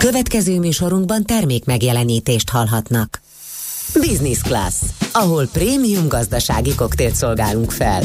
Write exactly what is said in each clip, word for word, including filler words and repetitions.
Következő műsorunkban termék megjelenítést hallhatnak. Business Class, ahol prémium gazdasági koktélt szolgálunk fel.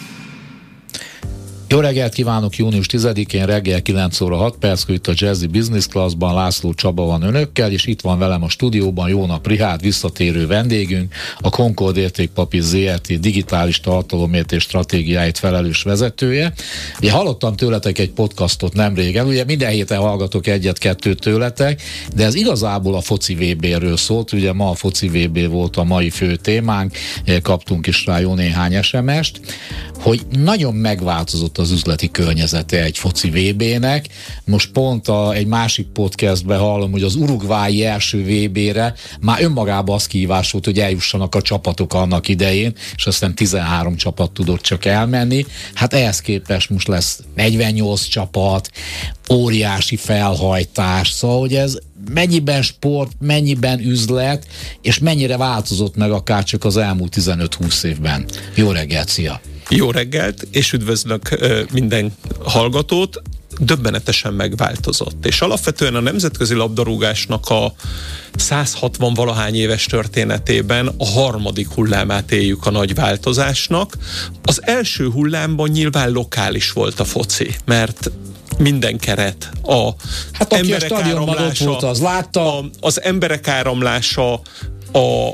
Jó reggelt kívánok, június tizedikén reggel kilenc óra hat perc, itt a Jazzy Business Classban László Csaba van önökkel, és itt van velem a stúdióban Jónap Richárd, visszatérő vendégünk, a Concord Értékpapír zé er té digitális tartalomért és stratégiáit felelős vezetője. Ugye hallottam tőletek egy podcastot nem régen, ugye minden héten hallgatok egyet-kettőt tőletek, de ez igazából a foci vé béről szólt, ugye ma a foci vé bé volt a mai fő témánk, kaptunk is rá jó néhány es em est, hogy nagyon megváltozott az üzleti környezete egy foci vé bének. Most pont a, egy másik podcastben hallom, hogy az uruguayi első vé bére már önmagában az kihívás volt, hogy eljussanak a csapatok annak idején, és aztán tizenhárom csapat tudott csak elmenni. Hát ehhez képest most lesz negyvennyolc csapat, óriási felhajtás, szóval hogy ez mennyiben sport, mennyiben üzlet, és mennyire változott meg akár csak az elmúlt tizenöt-húsz évben. Jó reggelt, szia! Jó reggelt, és üdvözlök uh, minden hallgatót. Döbbenetesen megváltozott. És alapvetően a nemzetközi labdarúgásnak a száz hatvan valahány éves történetében a harmadik hullámát éljük a nagy változásnak. Az első hullámban nyilván lokális volt a foci, mert minden keret, a hát emberek a áramlása, volt, az, látta. A, az emberek áramlása, a,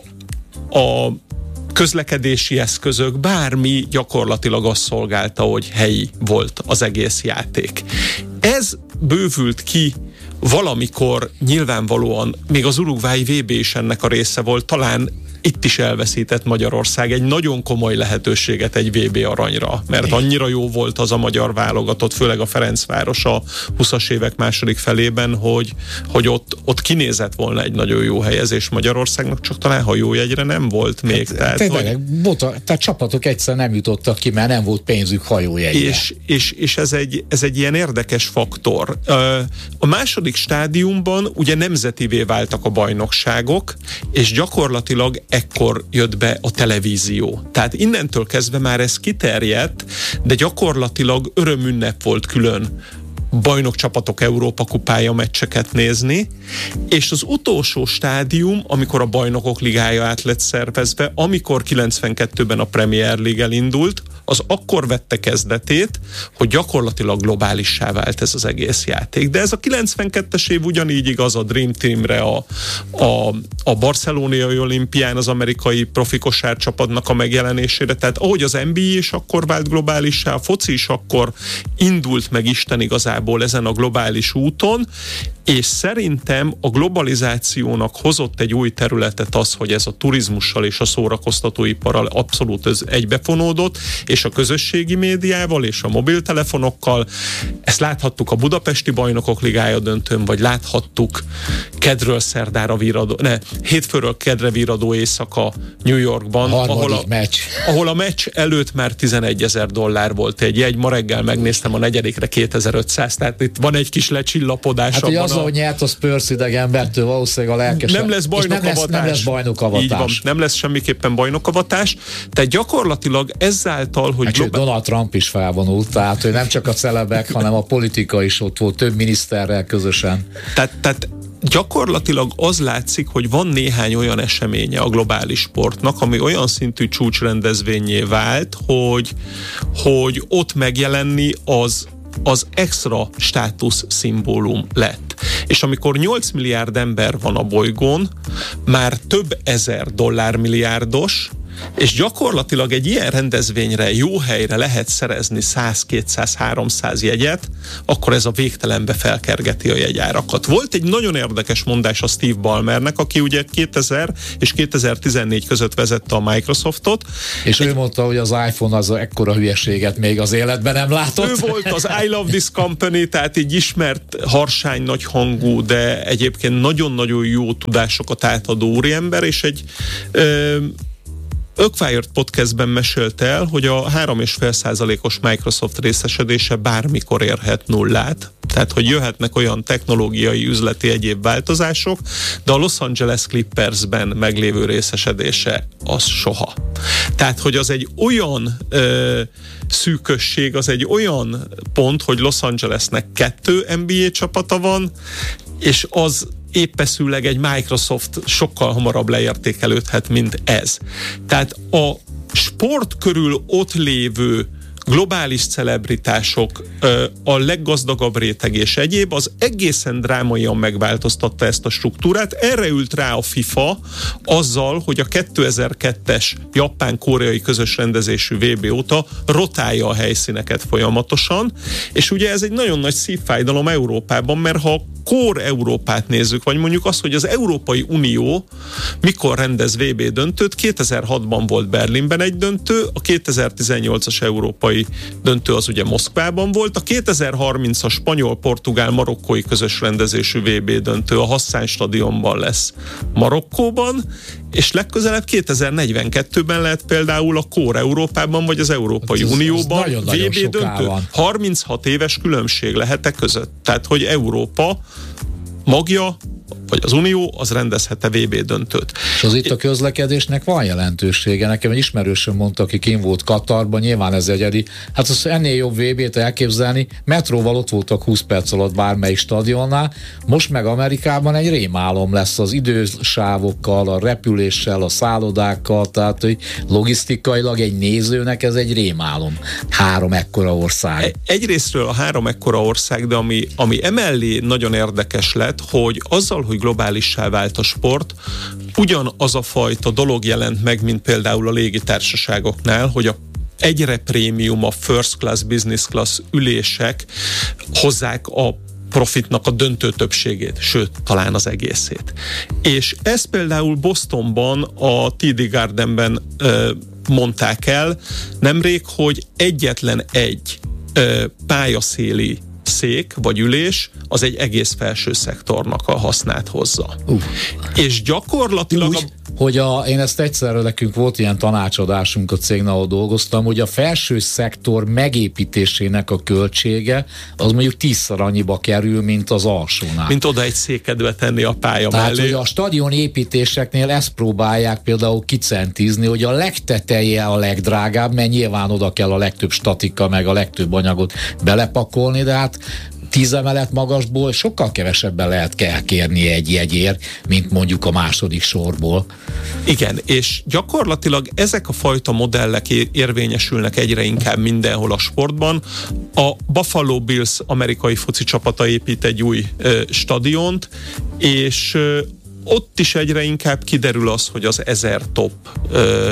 a közlekedési eszközök, bármi gyakorlatilag azt szolgálta, hogy helyi volt az egész játék. Ez bővült ki valamikor nyilvánvalóan, még az uruguayi vé bé is ennek a része volt, talán itt is elveszített Magyarország egy nagyon komoly lehetőséget egy vé bé aranyra, mert annyira jó volt az a magyar válogatott, főleg a Ferencváros a huszas évek második felében, hogy, hogy ott, ott kinézett volna egy nagyon jó helyezés Magyarországnak, csak talán hajójegyre nem volt még. Hát, tehát, tényleg, hogy, bota, tehát csapatok egyszer nem jutottak ki, mert nem volt pénzük hajójegyre. És, és, és ez, egy, ez egy ilyen érdekes faktor. A második stádiumban ugye nemzetivé váltak a bajnokságok, és gyakorlatilag ekkor jött be a televízió. Tehát innentől kezdve már ez kiterjedt, de gyakorlatilag örömünnep volt külön bajnokcsapatok Európa kupája meccseket nézni, és az utolsó stádium, amikor a Bajnokok Ligája át lett szervezve, amikor kilencvenkettőben a Premier League elindult, az akkor vette kezdetét, hogy gyakorlatilag globálissá vált ez az egész játék. De ez a kilencvenkettes év ugyanígy igaz a Dream Teamre, a, a, a barcelonai olimpián az amerikai profi kosárcsapatnak a megjelenésére. Tehát ahogy az en bé á is akkor vált globálissá, a foci is akkor indult meg Isten igazából ezen a globális úton, és szerintem a globalizációnak hozott egy új területet az, hogy ez a turizmussal és a szórakoztatóiparral abszolút egybefonódott, és a közösségi médiával és a mobiltelefonokkal. Ezt láthattuk a Budapesti Bajnokok Ligája döntőn, vagy láthattuk kedről szerdára víradó, ne, hétfőről kedre víradó éjszaka New Yorkban, a ahol a, meccs. ahol a meccs előtt már tizenegyezer dollár volt egy jegy. Ma reggel megnéztem, a negyedikre kétezer-ötszáz, tehát itt van egy kis lecsillapodás. Hát, hogy az, ahogy nyert a Spurs idegenbertől, valószínűleg a lelkesen. Nem lesz bajnokavatás. Nem lesz, nem lesz bajnokavatás. Így van, nem lesz semmiképpen bajnokavatás. Tehát gyakorlatilag ezáltal, hogy... Hát globál... Donald Trump is felvonult, tehát hogy nem csak a celebek, hanem a politika is ott volt, több miniszterrel közösen. Tehát, tehát gyakorlatilag az látszik, hogy van néhány olyan eseménye a globális sportnak, ami olyan szintű csúcsrendezvényé vált, hogy, hogy ott megjelenni az az extra státusz szimbólum lett. És amikor nyolc milliárd ember van a bolygón, már több ezer dollármilliárdos, és gyakorlatilag egy ilyen rendezvényre, jó helyre lehet szerezni száz, kétszáz, háromszáz jegyet, akkor ez a végtelenbe felkergeti a jegyárakat. Volt egy nagyon érdekes mondás a Steve Ballmernek, aki ugye kétezer és kétezer-tizennégy között vezette a Microsoftot. És egy, ő mondta, hogy az iPhone az ekkora hülyeséget még az életben nem látott. Ő volt az I Love This Company, tehát így ismert, harsány, nagy hangú, de egyébként nagyon-nagyon jó tudásokat átadó úriember, és egy ö, Acquired podcastben mesélte el, hogy a három egész öt százalékos Microsoft részesedése bármikor érhet nullát. Tehát, hogy jöhetnek olyan technológiai, üzleti, egyéb változások, de a Los Angeles Clippersben meglévő részesedése az soha. Tehát, hogy az egy olyan ö, szűkösség, az egy olyan pont, hogy Los Angelesnek kettő en bé á csapata van, és az éppeszűleg egy Microsoft sokkal hamarabb leértékelődhet, mint ez. Tehát a sport körül ott lévő globális celebritások, a leggazdagabb réteg és egyéb, az egészen drámaian megváltoztatta ezt a struktúrát. Erre ült rá a FIFA azzal, hogy a kétezer-kettes japán-koreai közös rendezésű vé bé óta rotálja a helyszíneket folyamatosan, és ugye ez egy nagyon nagy szívfájdalom Európában, mert ha Kór Európát nézzük, vagy mondjuk azt, hogy az Európai Unió mikor rendez vé bé döntőt, kétezer-hatban volt Berlinben egy döntő, a kétezer-tizennyolcas európai döntő az ugye Moszkvában volt, a kétezer-harmincas spanyol-portugál-marokkói közös rendezésű vé bé döntő a Hassan stadionban lesz Marokkóban, és legközelebb kétezer-negyvenkettőben lehet például a Kór Európában, vagy az Európai az, Unióban az vé bé döntő. harminchat éves különbség lehet e között. Tehát, hogy Európa magja, vagy az Unió, az rendezhet-e vé bé döntőt. És az itt a közlekedésnek van jelentősége. Nekem egy ismerősöm mondta, aki kint volt Katarban, nyilván ez egyedi. Hát az ennél jobb vé bét elképzelni, metróval ott voltak húsz perc alatt bármelyik stadionnál, most meg Amerikában egy rémálom lesz az idősávokkal, a repüléssel, a szállodákkal, tehát hogy logisztikailag egy nézőnek ez egy rémálom. Három ekkora ország. Egyrésztről a három ekkora ország, de ami, ami emellé nagyon érdekes lett, hogy azzal, hogy globálissá vált a sport, ugyanaz a fajta dolog jelent meg, mint például a légitársaságoknál, hogy a egyre prémium, a first class, business class ülések hozzák a profitnak a döntő többségét, sőt, talán az egészét. És ezt például Bostonban, a té dé Gardenben ö, mondták el nemrég, hogy egyetlen egy ö, pályaszéli szék vagy ülés, az egy egész felső szektornak a hasznát hozza. Uh. És gyakorlatilag... Úgy, a... hogy a, én ezt egyszerre, nekünk volt ilyen tanácsadásunk a cégnél, ahol dolgoztam, hogy a felső szektor megépítésének a költsége az mondjuk tízszer annyiba kerül, mint az alsónál. Mint oda egy székedbe tenni a pálya Tehát, mellé. hogy a stadion építéseknél ezt próbálják például kicentizni, hogy a legteteje a legdrágább, mert nyilván oda kell a legtöbb statika, meg a legtöbb anyagot belepakolni, de hát tíz emelet magasból sokkal kevesebben lehet kell kérni egy jegyért, mint mondjuk a második sorból. Igen, és gyakorlatilag ezek a fajta modellek érvényesülnek egyre inkább mindenhol a sportban. A Buffalo Bills amerikai foci csapata épít egy új ö, stadiont, és ö, ott is egyre inkább kiderül az, hogy az ezer top ö,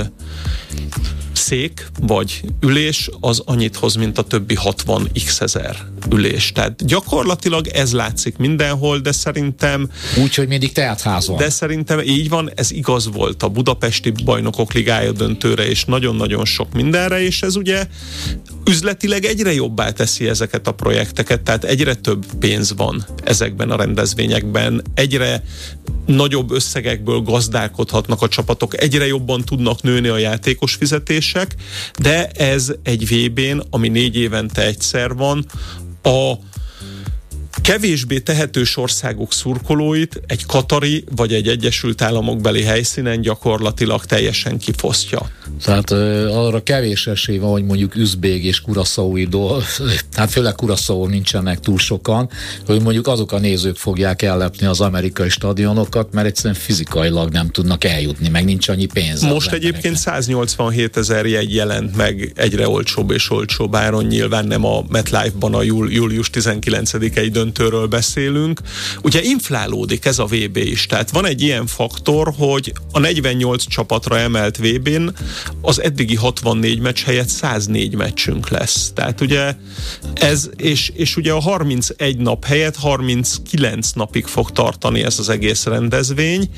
szék vagy ülés az annyit hoz, mint a többi hatvan x ezer ülés. Tehát gyakorlatilag ez látszik mindenhol, de szerintem... Úgy, hogy mindig teltház van. De szerintem így van, ez igaz volt a Budapesti Bajnokok Ligája döntőre, és nagyon-nagyon sok mindenre, és ez ugye üzletileg egyre jobbá teszi ezeket a projekteket, tehát egyre több pénz van ezekben a rendezvényekben, egyre nagyobb összegekből gazdálkodhatnak a csapatok, egyre jobban tudnak nőni a játékos fizetések, de ez egy vé bén, ami négy évente egyszer van, a kevésbé tehetős országok szurkolóit egy katari vagy egy Egyesült Államok beli helyszínen gyakorlatilag teljesen kifosztja. Tehát ö, arra kevés esély van, hogy mondjuk üzbég és kuraszaui dolg, hát főleg kuraszau nincsenek túl sokan, hogy mondjuk azok a nézők fogják ellepni az amerikai stadionokat, mert egyszerűen fizikailag nem tudnak eljutni, meg nincs annyi pénz. Most egyébként száznyolcvanhét ezer jegy jelent meg egyre olcsóbb és olcsóbb áron, nyilván nem a MetLife-ban a júl, július tizenkilencedikei döntőről beszélünk. Ugye inflálódik ez a vé bé is, tehát van egy ilyen faktor, hogy a negyvennyolc csapatra emelt vé bén az eddigi hatvannégy meccs helyett száznégy meccsünk lesz. Tehát ugye ez, és, és ugye a harmincegy nap helyett harminckilenc napig fog tartani ez az egész rendezvény.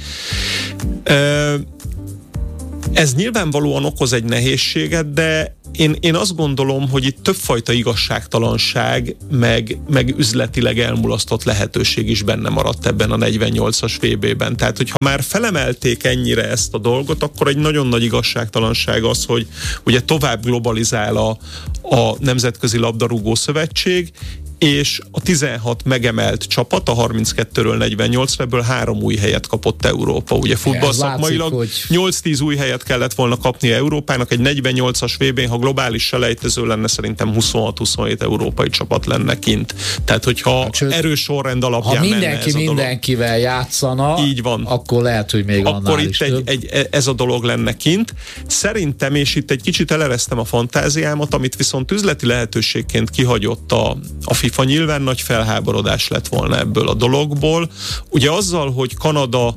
Ez nyilvánvalóan okoz egy nehézséget, de én, én azt gondolom, hogy itt többfajta igazságtalanság, meg, meg üzletileg elmulasztott lehetőség is benne maradt ebben a negyvennyolcas vé bében. Tehát, hogyha már felemelték ennyire ezt a dolgot, akkor egy nagyon nagy igazságtalanság az, hogy ugye tovább globalizál a, a Nemzetközi Labdarúgó Szövetség, és a tizenhat megemelt csapat a harminckettőről negyvennyolcra, ebből három új helyet kapott Európa. Ugye futballszakmailag hogy... nyolc-tíz új helyet kellett volna kapni Európának, egy negyvennyolcas vé bén, ha globális selejtező lenne, szerintem huszonhat-huszonhét európai csapat lenne kint. Tehát, hogyha hát, sőt, erős sorrend alapján ha mindenki mindenkivel játszana, így van, akkor lehet, hogy még akkor annál itt is egy, több. egy, ez a dolog lenne kint. Szerintem, és itt egy kicsit eleresztem a fantáziámat, amit viszont üzleti lehetőségként kihagyott a, a FIFA, nyilván nagy felháborodás lett volna ebből a dologból. Ugye azzal, hogy Kanada,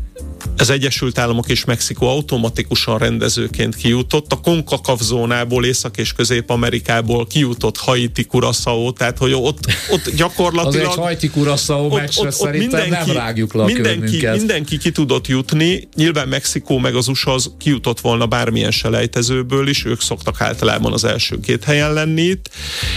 az Egyesült Államok és Mexikó automatikusan rendezőként kijutott, a CONCACAF zónából, Észak- és Közép-Amerikából kijutott Haiti, Curaçao, tehát hogy ott, ott gyakorlatilag... Az egy Haiti, Curaçao meccsre szerintem mindenki, nem rágjuk le a mindenki, mindenki ki tudott jutni, nyilván Mexikó meg az u es á az kijutott volna bármilyen selejtezőből is, ők szoktak általában az első két helyen lenni itt,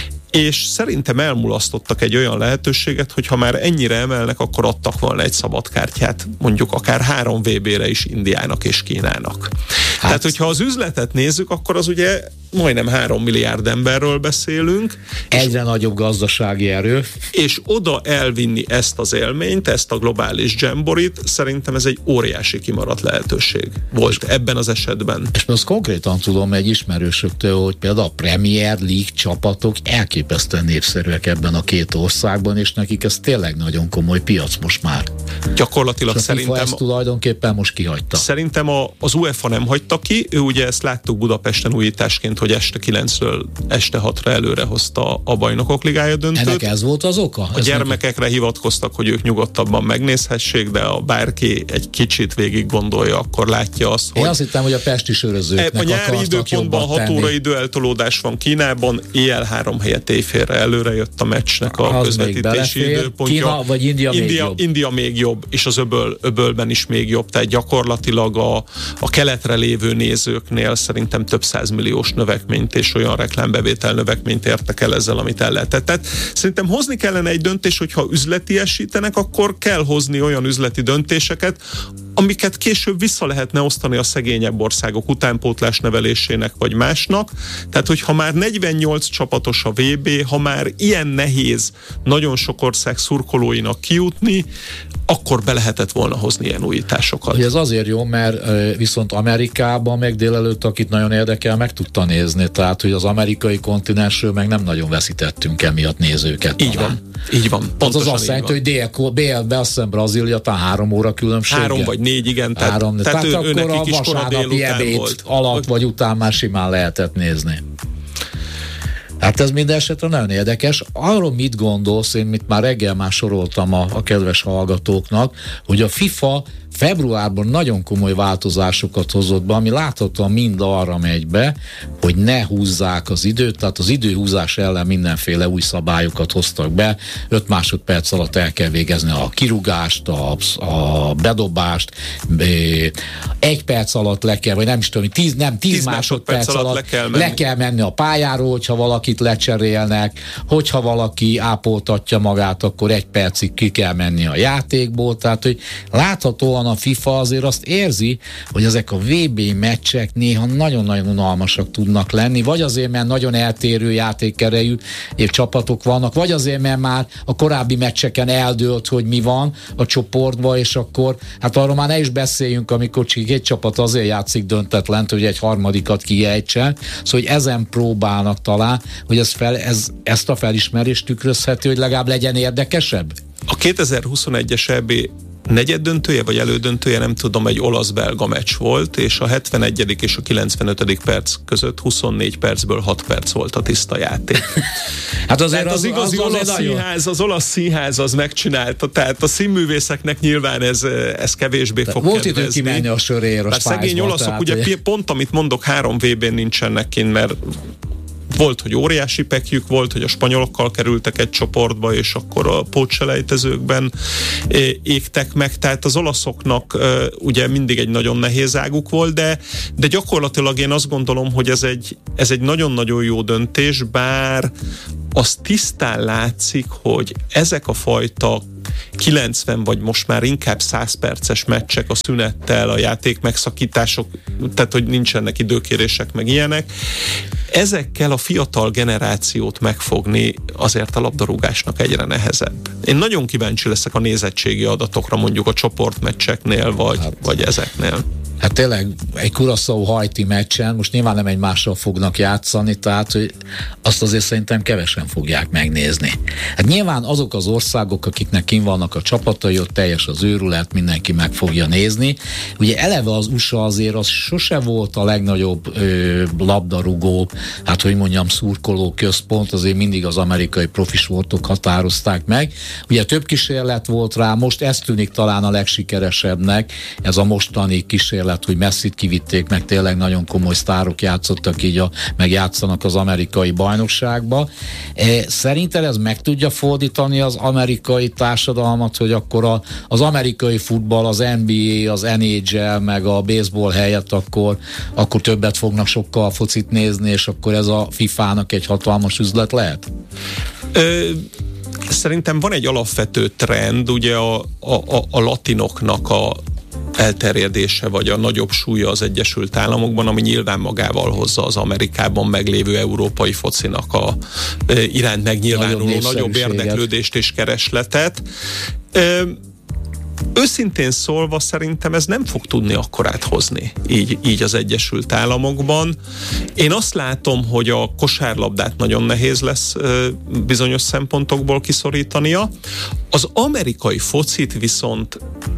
és szerintem elmulasztottak egy olyan lehetőséget, hogy ha már ennyire emelnek, akkor adtak volna egy szabadkártyát, mondjuk akár három vé bére is Indiának és Kínának. Hát. Tehát, hogyha az üzletet nézzük, akkor az ugye majdnem három milliárd emberről beszélünk. Egyre és, nagyobb gazdasági erő. És oda elvinni ezt az élményt, ezt a globális jamborit, szerintem ez egy óriási kimaradt lehetőség volt ebben az esetben. És azt konkrétan tudom egy ismerősöktől, hogy például a Premier League csapatok elképesztően népszerűek ebben a két országban, és nekik ez tényleg nagyon komoly piac most már. Gyakorlatilag szerintem... ezt tulajdonképpen most kihagyta. Szerintem a, az UEFA nem hagyta ki, ő ugye ezt láttuk Budapesten újításként, hogy este kilencről este hatra előre hozta a Bajnokok Ligája döntőt. Ennek ez volt az oka? A ez gyermekekre neki... hivatkoztak, hogy ők nyugodtabban megnézhessék, de ha bárki egy kicsit végig gondolja, akkor látja azt, hogy... Én azt hittem, hogy a pesti sörözőknek a nyári időpontban hat óra időeltolódás van Kínában, éjjel három helyett éjfélre előre jött a meccsnek a az közvetítési időpontja. Kína vagy India, India még jobb. India még jobb, és az öböl, öbölben is még jobb, tehát gyakorlatilag a, a keletre lévő nézőknél szerintem több százmilliós növekményt és olyan reklámbevétel növekményt értek el ezzel, amit el lehetett. Tehát szerintem hozni kellene egy döntés, hogyha üzletiesítenek, akkor kell hozni olyan üzleti döntéseket, amiket később vissza lehetne osztani a szegényebb országok utánpótlás nevelésének vagy másnak. Tehát, hogyha már negyvennyolc csapatos a vé bé, ha már ilyen nehéz nagyon sok ország szurkolóinak kijutni, akkor be lehetett volna hozni ilyen újításokat. Ez azért jó, mert viszont Amerikában meg délelőtt, akit nagyon érdekel, meg tudta nézni, tehát, hogy az amerikai kontinensről meg nem nagyon veszítettünk emiatt nézőket. Így talán. van. Így van. Az az azt jelenti, hogy délbe, azt hiszem Brazília, talán három óra különbség. Három vagy négy, igen. Tehát, három, tehát, tehát ő, akkor a vasárnapi ebéd volt. alatt vagy után már simán lehetett nézni. Hát ez minden esetre nagyon érdekes. Arról mit gondolsz, én mit már reggel már soroltam a, a kedves hallgatóknak, hogy a FIFA februárban nagyon komoly változásokat hozott be, ami láthatóan mind arra megy be, hogy ne húzzák az időt, tehát az időhúzás ellen mindenféle új szabályokat hoztak be, öt másodperc alatt el kell végezni a kirúgást, a, a bedobást, egy perc alatt le kell, vagy nem is tudom, tíz, nem, tíz, tíz másodperc, másodperc alatt, alatt le, kell le kell menni a pályáról, hogyha valakit lecserélnek, hogyha valaki ápoltatja magát, akkor egy percig ki kell menni a játékból, tehát hogy láthatóan a FIFA azért azt érzi, hogy ezek a vé bé meccsek néha nagyon-nagyon unalmasak tudnak lenni, vagy azért, mert nagyon eltérő játékerejű csapatok vannak, vagy azért, mert már a korábbi meccseken eldőlt, hogy mi van a csoportban, és akkor, hát arról már ne is beszéljünk, amikor csak egy csapat azért játszik döntetlent, hogy egy harmadikat kiejtsen, szóval, hogy ezen próbálnak talán, hogy ez fel, ez, ezt a felismerést tükrözheti, hogy legalább legyen érdekesebb? A kétezer-huszonegyes é bé negyeddöntője vagy elődöntője, nem tudom, egy olasz-belga meccs volt, és a hetvenegyedik és a kilencvenötödik perc között huszonnégy percből hat perc volt a tiszta játék. Hát azért az, az igazi az, az olasz színház, az olasz színház az megcsinálta, tehát a színművészeknek nyilván ez, ez kevésbé fog volt kedvezni. Volt idő kimenni a sörér, a szegény olaszok, tehát, ugye, ugye pont amit mondok, három vé bén nincsenek kint, mert volt, hogy óriási pekjük volt, hogy a spanyolokkal kerültek egy csoportba, és akkor a pótselejtezőkben égtek meg, tehát az olaszoknak ugye mindig egy nagyon nehéz águk volt, de, de gyakorlatilag én azt gondolom, hogy ez egy, ez egy nagyon-nagyon jó döntés, bár az tisztán látszik, hogy ezek a fajta kilencven vagy most már inkább száz perces meccsek a szünettel, a játék megszakítások, tehát hogy nincsenek időkérések meg ilyenek, ezekkel a fiatal generációt megfogni azért a labdarúgásnak egyre nehezebb. Én nagyon kíváncsi leszek a nézettségi adatokra, mondjuk a csoportmeccseknél, vagy, hát, vagy ezeknél. Hát tényleg egy Curaçao-Haiti meccsen, most nyilván nem egymással fognak játszani, tehát hogy azt azért szerintem kevesen fogják megnézni. Hát nyilván azok az országok, akiknek kint vannak a csapatai, ott teljes az őrület, mindenki meg fogja nézni. Ugye eleve az u es á azért az sose volt a legnagyobb ö, labdarúgó, hát hogy mondjam, szurkoló központ, azért mindig az amerikai profi sportok határozták meg. Ugye több kísérlet volt rá, most ez tűnik talán a legsikeresebbnek, ez a mostani kísérlet, hogy Messit kivitték, meg tényleg nagyon komoly sztárok játszottak így, a, meg játszanak az amerikai bajnokságba. E, szerinted ez meg tudja fordítani az amerikai társadalmat, hogy akkor a, az amerikai futball, az en bé á, az en há el, meg a baseball helyett akkor, akkor többet fognak sokkal focit nézni, és akkor ez a fifának egy hatalmas üzlet lehet? Ö, szerintem van egy alapvető trend, ugye a, a, a, a latinoknak a elterjedése, vagy a nagyobb súlya az Egyesült Államokban, ami nyilván magával hozza az Amerikában meglévő európai focinak a e, iránt megnyilvánuló nagyobb érdeklődést és keresletet. E, Őszintén szólva szerintem ez nem fog tudni akkorát hozni így, így az Egyesült Államokban. Én azt látom, hogy a kosárlabdát nagyon nehéz lesz ö, bizonyos szempontokból kiszorítania. Az amerikai focit viszont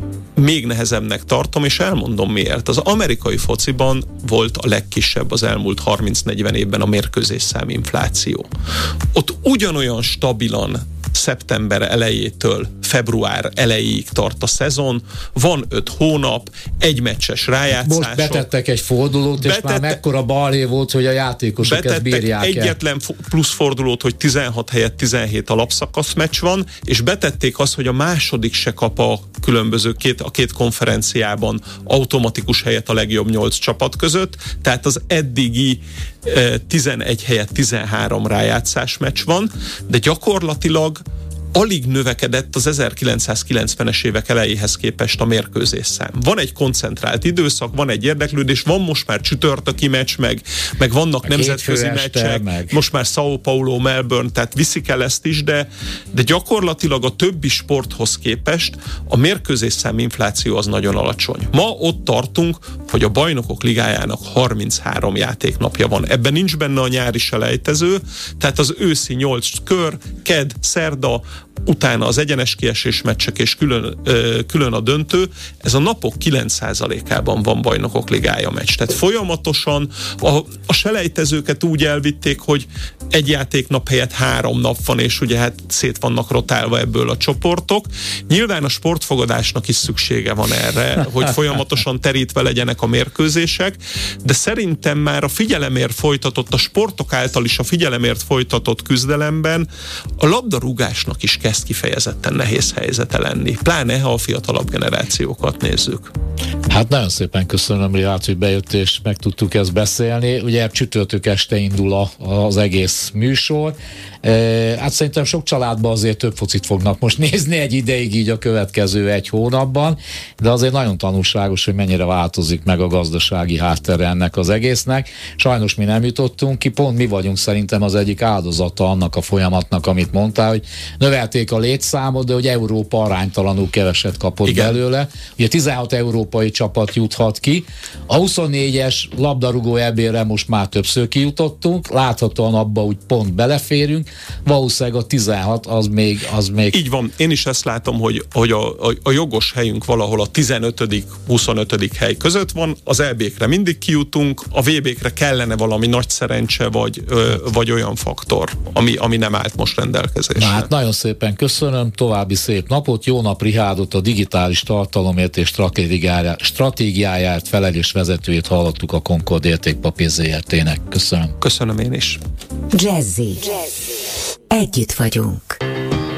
még nehezebbnek tartom, és elmondom miért. Az amerikai fociban volt a legkisebb az elmúlt harminc-negyven évben a mérkőzésszám infláció. Ott ugyanolyan stabilan szeptember elejétől február elejéig tart a szezon, van öt hónap, egy meccses rájátszások. Most betettek egy fordulót, betette, és már mekkora balhé volt, hogy a játékosok ezt bírják el. Egyetlen plusz fordulót, hogy tizenhat helyett tizenhét alapszakasz meccs van, és betették azt, hogy a második se kap a különböző két, a két konferenciában automatikus helyet a legjobb nyolc csapat között, tehát az eddigi eh, tizenegy helyett tizenhárom rájátszás meccs van, de gyakorlatilag alig növekedett az ezerkilencszázkilencvenes évek elejéhez képest a mérkőzésszám. Van egy koncentrált időszak, van egy érdeklődés, van most már csütörtöki meccs, meg, meg vannak meg nemzetközi meccsek, meg. Most már São Paulo, Melbourne, tehát viszik el ezt is, de, de gyakorlatilag a többi sporthoz képest a mérkőzésszám infláció az nagyon alacsony. Ma ott tartunk, hogy a Bajnokok Ligájának harminchárom játéknapja van. Ebben nincs benne a nyári selejtező, tehát az őszi nyolc kör, kedd, szerda, utána az egyenes kiesés meccsek és külön, ö, külön a döntő, ez a napok kilenc százalékában van Bajnokok Ligája meccs. Tehát folyamatosan a, a selejtezőket úgy elvitték, hogy egy játéknap helyett három nap van, és ugye hát szét vannak rotálva ebből a csoportok. Nyilván a sportfogadásnak is szüksége van erre, hogy folyamatosan terítve legyenek a mérkőzések, de szerintem már a figyelemért folytatott, a sportok által is a figyelemért folytatott küzdelemben a labdarúgásnak is kezd kifejezetten nehéz helyzete lenni. Pláne, ha a fiatalabb generációkat nézzük. Hát nagyon szépen köszönöm, Rihárd, hogy bejött és meg tudtuk ezt beszélni. Ugye csütörtök este indul a, az egész műsor. E, hát szerintem sok családban azért több focit fognak most nézni egy ideig így a következő egy hónapban, de azért nagyon tanulságos, hogy mennyire változik meg a gazdasági háttere ennek az egésznek. Sajnos mi nem jutottunk ki, pont mi vagyunk szerintem az egyik áldozata annak a folyamatnak, amit mondtál, hogy növelték a létszámot, de hogy Európa aránytalanul keveset kapott Igen. belőle. Ugye tizenhat európai csapat juthat ki. A huszonnégyes labdarúgó é bére most már többször kijutottunk, láthatóan abba úgy pont beleférünk, valószínűleg a tizenhat az még, az még... Így van, én is ezt látom, hogy, hogy a, a, a jogos helyünk valahol a tizenötödik huszonötödik hely között van, az é békre mindig kijutunk, a vé békre kellene valami nagy szerencse, vagy, ö, vagy olyan faktor, ami, ami nem állt most rendelkezésre. Na hát nagyon szépen köszönöm, további szép napot, jó nap Rihárdot, a digitális tartalomért és stratégiájáért felelős vezetőjét hallottuk a Concord Értékpapír zé er té-nek. Köszönöm. Köszönöm én is. Jazzy. Jazzy. Együtt vagyunk.